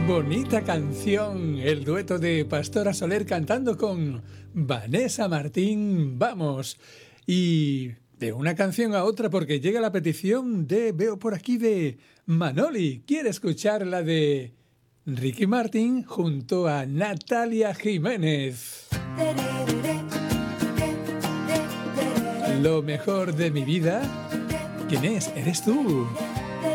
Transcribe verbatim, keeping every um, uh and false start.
Bonita canción, el dueto de Pastora Soler cantando con Vanessa Martín, vamos. Y de una canción a otra porque llega la petición de, veo por aquí, de Manoli. Quiere escuchar la de Ricky Martin junto a Natalia Jiménez. Lo mejor de mi vida. ¿Quién es? ¿Eres tú?